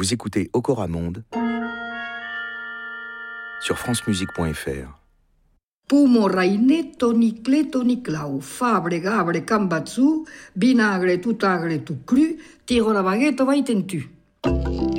Vous écoutez Okora Monde sur francemusique.fr. Pumo raineto nicleto niclau, fabre gabre cambatsu, vinagre tutagre tu cru, tiro la baguette vai tentu.